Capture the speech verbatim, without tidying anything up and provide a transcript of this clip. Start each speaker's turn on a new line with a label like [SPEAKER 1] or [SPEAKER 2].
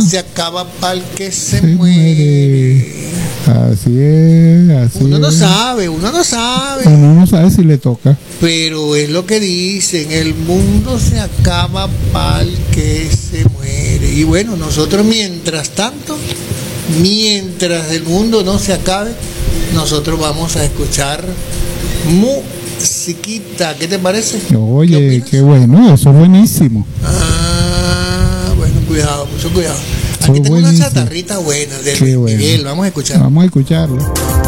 [SPEAKER 1] se acaba pa'l que se,
[SPEAKER 2] se muere.
[SPEAKER 1] muere.
[SPEAKER 2] Así es, así
[SPEAKER 1] Uno no
[SPEAKER 2] es.
[SPEAKER 1] sabe, uno no sabe.
[SPEAKER 2] Uno no sabe si le toca.
[SPEAKER 1] Pero es lo que dicen, el mundo se acaba pa'l que se muere. Y bueno, nosotros mientras tanto, mientras el mundo no se acabe, nosotros vamos a escuchar musiquita. ¿Qué te parece?
[SPEAKER 2] Oye, qué, qué bueno, eso es buenísimo.
[SPEAKER 1] Ah, bueno, cuidado, mucho cuidado.
[SPEAKER 2] Eso
[SPEAKER 1] Aquí
[SPEAKER 2] es
[SPEAKER 1] tengo una
[SPEAKER 2] buenísimo.
[SPEAKER 1] chatarrita buena de
[SPEAKER 2] Qué
[SPEAKER 1] Luis
[SPEAKER 2] bueno.
[SPEAKER 1] Miguel, vamos a escuchar.
[SPEAKER 2] Vamos a escucharlo.